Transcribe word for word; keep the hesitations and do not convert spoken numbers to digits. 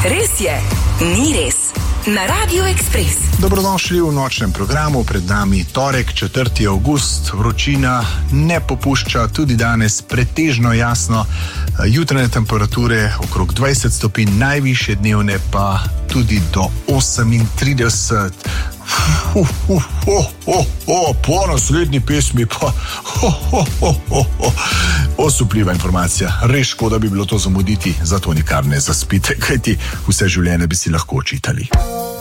Res je, ni res. Na Radio Ekspres. Dobrodošli v nočnem programu, pred nami torek, četrti avgust, vročina ne popušča, tudi danes pretežno jasno, jutranje temperature okrog dvajset stopinj, najvišje dnevne pa tudi do osemintrideset. Uh, uh, uh, uh, uh, po naslednji pesmi pa uh, uh, uh, uh, uh. osupljiva informacija, res škoda bi bilo to zamuditi, zato nikar ne zaspite, kajti vse življenje bi si lahko očitali.